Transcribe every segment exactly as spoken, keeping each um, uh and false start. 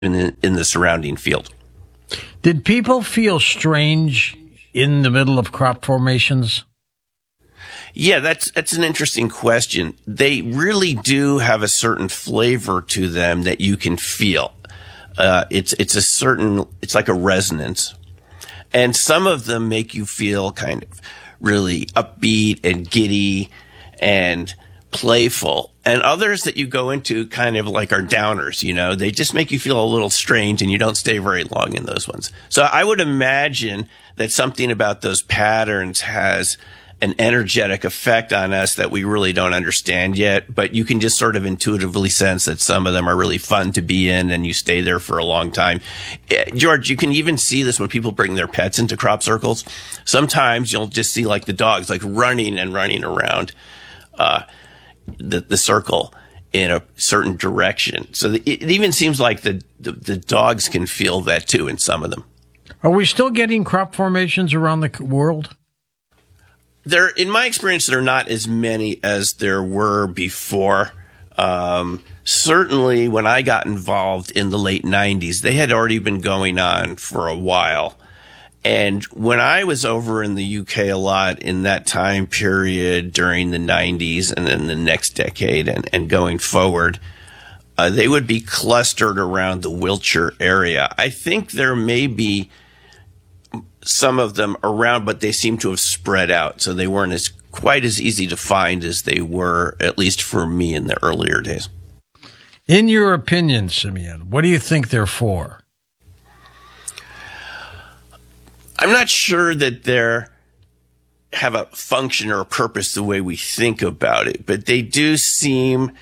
in the, in the surrounding field. Did people feel strange in the middle of crop formations? Yeah, that's that's an interesting question. They really do have a certain flavor to them that you can feel. Uh, it's it's a certain, it's like a resonance. And some of them make you feel kind of really upbeat and giddy and playful. And others that you go into kind of like are downers, you know, they just make you feel a little strange and you don't stay very long in those ones. So I would imagine that something about those patterns has an energetic effect on us that we really don't understand yet, but you can just sort of intuitively sense that some of them are really fun to be in and you stay there for a long time. George, you can even see this when people bring their pets into crop circles. Sometimes you'll just see like the dogs like running and running around uh the, the circle in a certain direction. So the, it even seems like the, the the dogs can feel that too in some of them. Are we still getting crop formations around the world? There, in my experience, there are not as many as there were before. Um, certainly when I got involved in the late nineties, they had already been going on for a while. And when I was over in the U K a lot in that time period during the nineties and then the next decade and, and going forward, uh, they would be clustered around the Wiltshire area. I think there may be some of them around, but they seem to have spread out. So they weren't as quite as easy to find as they were, at least for me in the earlier days. In your opinion, Simeon, what do you think they're for? I'm not sure that they're have a function or a purpose the way we think about it, but they do seem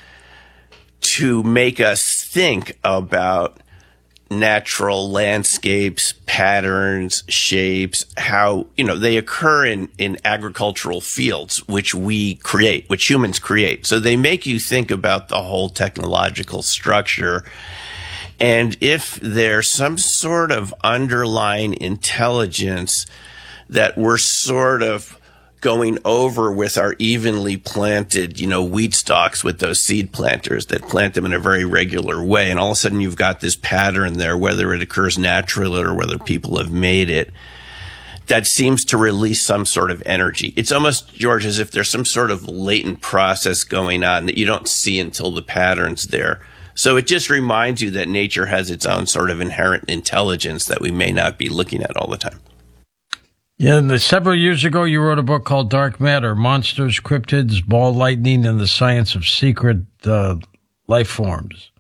to make us think about natural landscapes, patterns, shapes, how, you know, they occur in, in agricultural fields, which we create, which humans create. So they make you think about the whole technological structure. And if there's some sort of underlying intelligence that we're sort of going over with our evenly planted, you know, wheat stalks with those seed planters that plant them in a very regular way. And all of a sudden you've got this pattern there, whether it occurs naturally or whether people have made it, that seems to release some sort of energy. It's almost, George, as if there's some sort of latent process going on that you don't see until the pattern's there. So it just reminds you that nature has its own sort of inherent intelligence that we may not be looking at all the time. Yeah, and the, several years ago, you wrote a book called Dark Matter, Monsters, Cryptids, Ball Lightning, and the Science of Secret uh, Life Forms.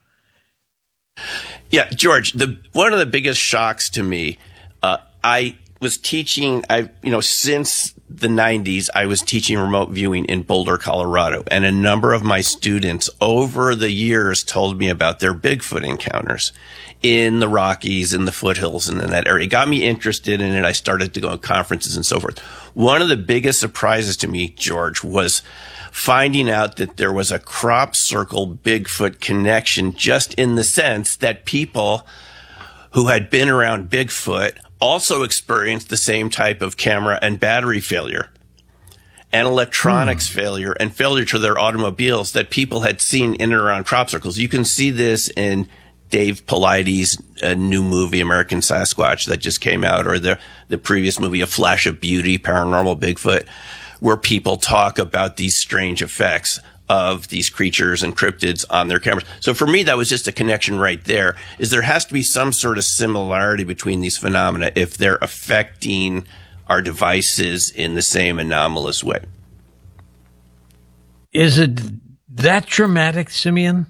Yeah, George, the one of the biggest shocks to me, uh, I was teaching, I you know, since the nineties, I was teaching remote viewing in Boulder, Colorado, and a number of my students over the years told me about their Bigfoot encounters in the Rockies, in the foothills, and in that area. It got me interested in it. I started to go to conferences and so forth. One of the biggest surprises to me, George, was finding out that there was a crop circle Bigfoot connection, just in the sense that people who had been around Bigfoot also experienced the same type of camera and battery failure and electronics hmm. failure and failure to their automobiles that people had seen in and around crop circles. You can see this in Dave Paulides' uh, new movie, American Sasquatch, that just came out, or the, the previous movie, A Flash of Beauty, Paranormal Bigfoot, where people talk about these strange effects of these creatures and cryptids on their cameras. So for me, that was just a connection right there, is there has to be some sort of similarity between these phenomena if they're affecting our devices in the same anomalous way. Is it that dramatic, Simeon?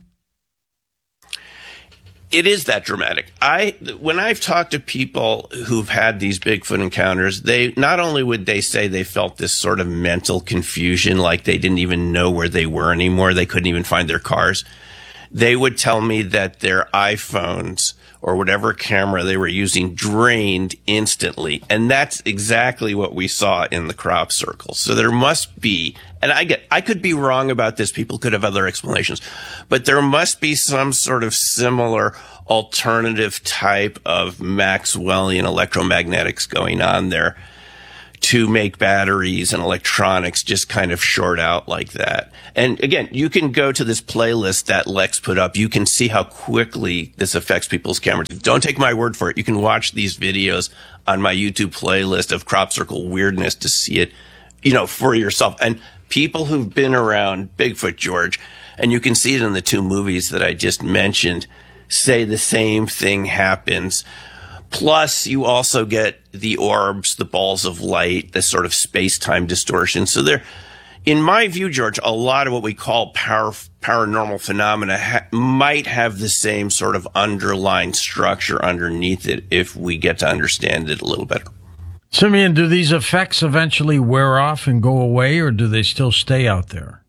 It is that dramatic. I, when I've talked to people who've had these Bigfoot encounters, they, not only would they say they felt this sort of mental confusion, like they didn't even know where they were anymore, they couldn't even find their cars. They would tell me that their iPhones or whatever camera they were using drained instantly. And that's exactly what we saw in the crop circle. So there must be, and I get, I could be wrong about this. People could have other explanations, but there must be some sort of similar alternative type of Maxwellian electromagnetics going on there to make batteries and electronics just kind of short out like that. And again, you can go to this playlist that Lex put up. You can see how quickly this affects people's cameras. Don't take my word for it. You can watch these videos on my YouTube playlist of crop circle weirdness to see it, you know, for yourself. And people who've been around Bigfoot, George, and you can see it in the two movies that I just mentioned, say the same thing happens. Plus, you also get the orbs, the balls of light, the sort of space-time distortion. So there, in my view, George, a lot of what we call power, paranormal phenomena ha- might have the same sort of underlying structure underneath it if we get to understand it a little better. Simeon, do these effects eventually wear off and go away, or do they still stay out there?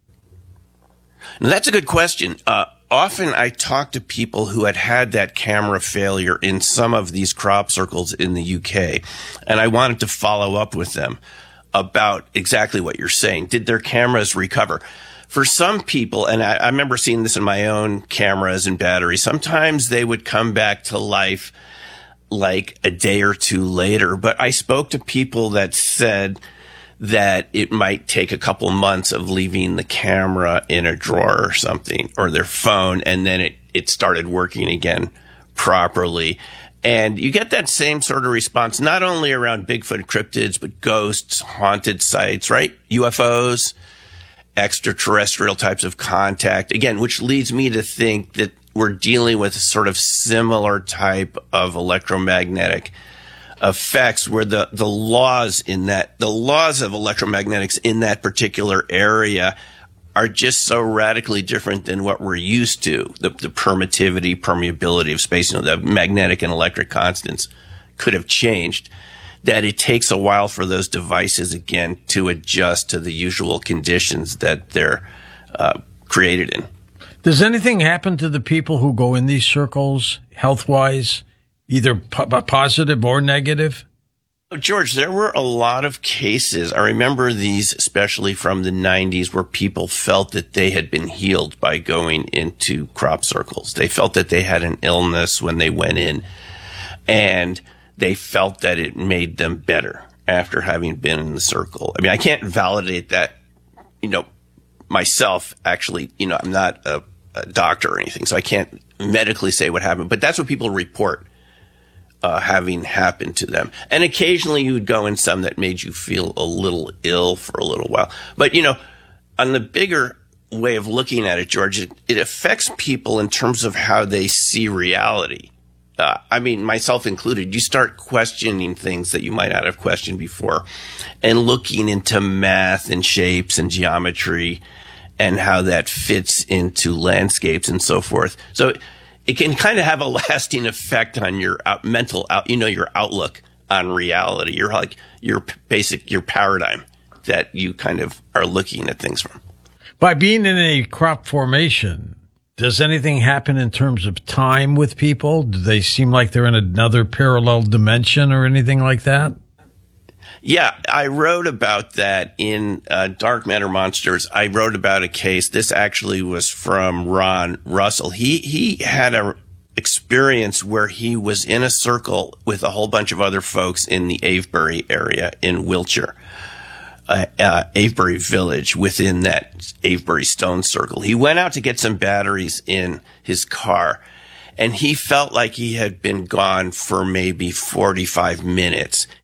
Now, that's a good question. Uh, Often I talk to people who had had that camera failure in some of these crop circles in the U K, and I wanted to follow up with them about exactly what you're saying. Did their cameras recover? For some people, and I, I remember seeing this in my own cameras and batteries, sometimes they would come back to life like a day or two later. But I spoke to people that said that it might take a couple months of leaving the camera in a drawer or something, or their phone, and then it, it started working again properly. And you get that same sort of response, not only around Bigfoot cryptids, but ghosts, haunted sites, right? U F Os, extraterrestrial types of contact, again, which leads me to think that we're dealing with a sort of similar type of electromagnetic effects where the, the laws in that, the laws of electromagnetics in that particular area are just so radically different than what we're used to. The, the permittivity, permeability of space, you know, the magnetic and electric constants could have changed, that it takes a while for those devices again to adjust to the usual conditions that they're uh, created in. Does anything happen to the people who go in these circles health-wise? Either po- positive or negative? George, there were a lot of cases. I remember these, especially from the nineties, where people felt that they had been healed by going into crop circles. They felt that they had an illness when they went in, and they felt that it made them better after having been in the circle. I mean, I can't validate that, you know, myself. Actually, you know, I'm not a, a doctor or anything, so I can't medically say what happened, but that's what people report. Uh, having happened to them. And occasionally you would go in some that made you feel a little ill for a little while. But, you know, on the bigger way of looking at it, George, it, it affects people in terms of how they see reality. Uh, I mean, myself included, you start questioning things that you might not have questioned before and looking into math and shapes and geometry and how that fits into landscapes and so forth. So it can kind of have a lasting effect on your out, mental out, you know, your outlook on reality. You're like your basic, your paradigm that you kind of are looking at things from. By being in a crop formation, does anything happen in terms of time with people? Do they seem like they're in another parallel dimension or anything like that? Yeah, I wrote about that in uh, Dark Matter Monsters. I wrote about a case. This actually was from Ron Russell. He he had a experience where he was in a circle with a whole bunch of other folks in the Avebury area in Wiltshire, uh, uh, Avebury Village, within that Avebury Stone Circle. He went out to get some batteries in his car, and he felt like he had been gone for maybe forty-five minutes.